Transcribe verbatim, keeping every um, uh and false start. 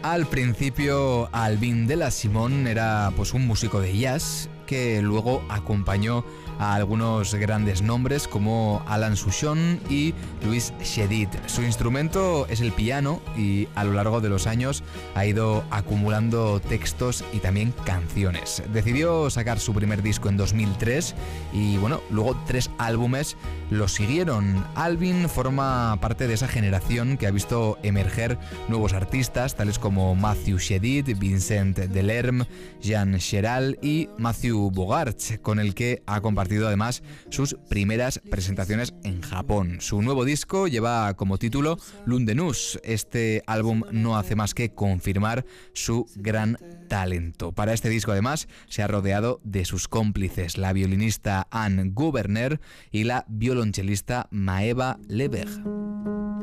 Al principio, Alvin de la Simón era pues un músico de jazz que luego acompañó a algunos grandes nombres como Alan Souchon y Louis Chedid. Su instrumento es el piano y a lo largo de los años ha ido acumulando textos y también canciones. Decidió sacar su primer disco en dos mil tres y bueno, luego tres álbumes lo siguieron. Alvin forma parte de esa generación que ha visto emerger nuevos artistas tales como Matthew Chedid, Vincent Delerme, Jean Chéral y Matthew Bogart, con el que ha compartido además sus primeras presentaciones en Japón. Su nuevo disco lleva como título L'un de nous. Este álbum no hace más que confirmar su gran talento. Para este disco además se ha rodeado de sus cómplices, la violinista Anne Gouverner y la violonchelista Maeva Leber.